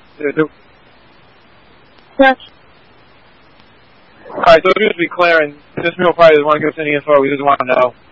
Yes. Alright, so just to be clear, and this mule probably doesn't want to give us any info, we just want to know.